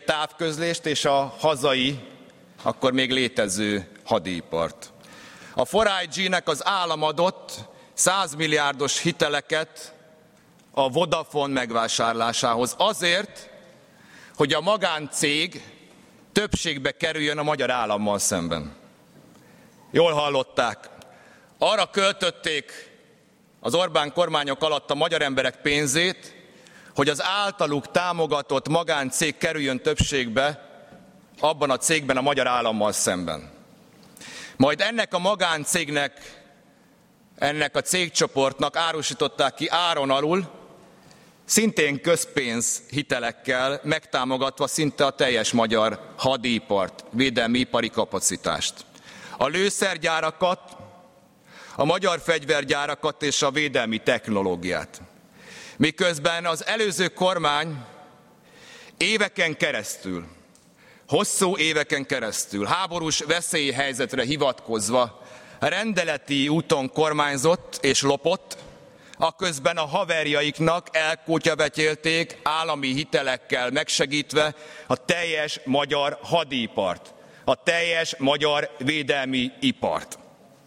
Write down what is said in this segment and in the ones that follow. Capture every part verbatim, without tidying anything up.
távközlést és a hazai, akkor még létező hadipart. A négy I G-nek az állam adott száz milliárdos hiteleket a Vodafone megvásárlásához azért, hogy a magáncég többségbe kerüljön a magyar állammal szemben. Jól hallották, arra költötték az Orbán kormányok alatt a magyar emberek pénzét, hogy az általuk támogatott magáncég kerüljön többségbe abban a cégben a magyar állammal szemben. Majd ennek a magáncégnek, ennek a cégcsoportnak árusították ki áron alul, szintén közpénz hitelekkel megtámogatva szinte a teljes magyar hadipart, védelmi ipari kapacitást. A lőszergyárakat, a magyar fegyvergyárakat és a védelmi technológiát. Miközben az előző kormány éveken keresztül, hosszú éveken keresztül, háborús veszélyhelyzetre hivatkozva rendeleti úton kormányzott és lopott, aközben a haverjaiknak elkutyavetélték állami hitelekkel megsegítve a teljes magyar hadipart, a teljes magyar védelmi ipart.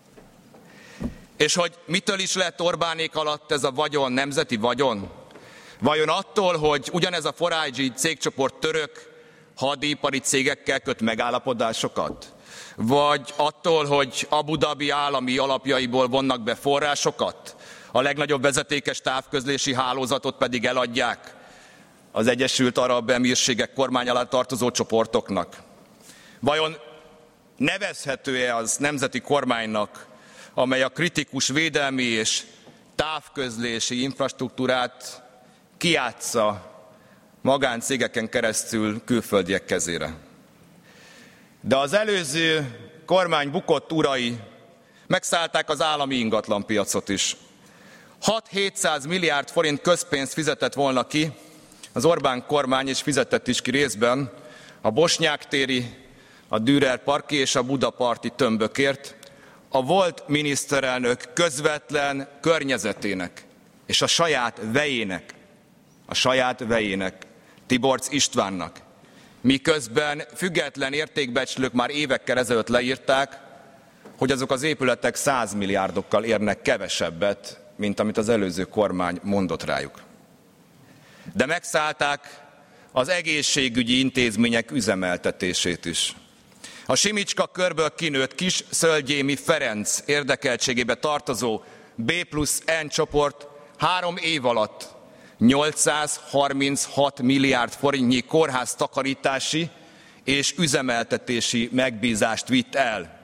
És hogy mitől is lett Orbánék alatt ez a vagyon, nemzeti vagyon? Vajon attól, hogy ugyanez a négy I G cégcsoport török hadipari cégekkel köt megállapodásokat? Vagy attól, hogy Abu Dhabi állami alapjaiból vonnak be forrásokat, a legnagyobb vezetékes távközlési hálózatot pedig eladják az Egyesült Arab Emírségek kormány alá tartozó csoportoknak? Vajon nevezhető-e az nemzeti kormánynak, amely a kritikus védelmi és távközlési infrastruktúrát kiátsza magáncégeken keresztül külföldiek kezére? De az előző kormány bukott urai megszállták az állami ingatlanpiacot is. hat-hétszáz milliárd forint közpénzt fizetett volna ki az Orbán kormány, és fizetett is ki részben a Bosnyák téri, a Dürer parki és a budaparti tömbökért, a volt miniszterelnök közvetlen környezetének és a saját vejének, a saját vejének, Tiborcz Istvánnak. Miközben független értékbecslők már évekkel ezelőtt leírták, hogy azok az épületek száz milliárdokkal érnek kevesebbet, mint amit az előző kormány mondott rájuk. De megszállták az egészségügyi intézmények üzemeltetését is. A Simicska körből kinőtt Kis Szöldgyémi Ferenc érdekeltségébe tartozó B plusz N csoport három év alatt nyolcszázharminchat milliárd forintnyi kórháztakarítási és üzemeltetési megbízást vitt el.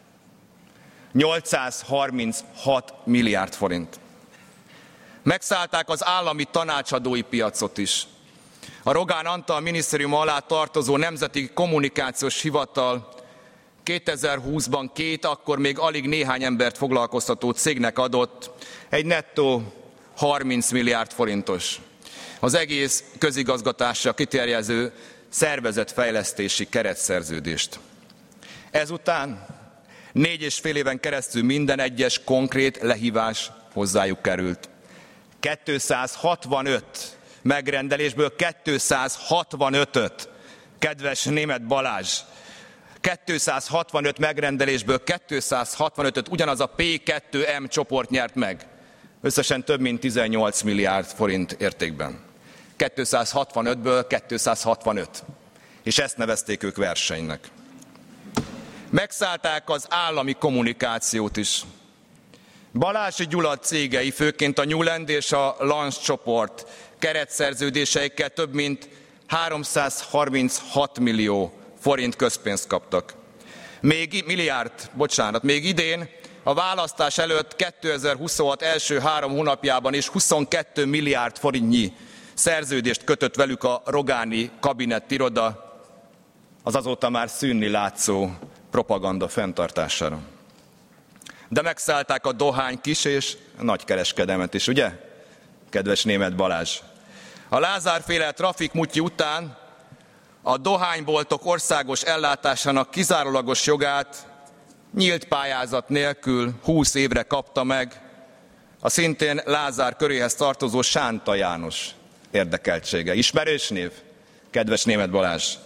nyolcszázharminchat milliárd forint. Megszállták az állami tanácsadói piacot is. A Rogán Antal minisztérium alá tartozó Nemzeti Kommunikációs Hivatal kétezer-húszban két, akkor még alig néhány embert foglalkoztató cégnek adott egy nettó harminc milliárd forintos, az egész közigazgatásra kiterjedő szervezetfejlesztési keretszerződést. Ezután négy és fél éven keresztül minden egyes konkrét lehívás hozzájuk került. kétszázhatvanöt megrendelésből kétszázhatvanötöt, kedves Németh Balázs, kétszázhatvanöt megrendelésből kétszázhatvanötöt ugyanaz a P kettő M csoport nyert meg. Összesen több mint tizennyolc milliárd forint értékben. kétszázhatvanötből kétszázhatvanöt. És ezt nevezték ők versenynek. Megszállták az állami kommunikációt is. Balási Gyula cégei, főként a Newland és a Lanz csoport keretszerződéseikkel több mint háromszázharminchat millió forint közpénzt kaptak. Még milliárd, bocsánat, még idén a választás előtt kétezer-huszonhat első három hónapjában is huszonkettő milliárd forintnyi szerződést kötött velük a Rogáni kabinettiroda az azóta már szűnni látszó propaganda fenntartására. De megszállták a dohány kis és nagykereskedelmet is, ugye, kedves Németh Balázs? A Lázár-féle trafikmutyi után a dohányboltok országos ellátásának kizárólagos jogát nyílt pályázat nélkül húsz évre kapta meg a szintén Lázár köréhez tartozó Sánta János érdekeltsége. Ismerős név, kedves Németh Balázs?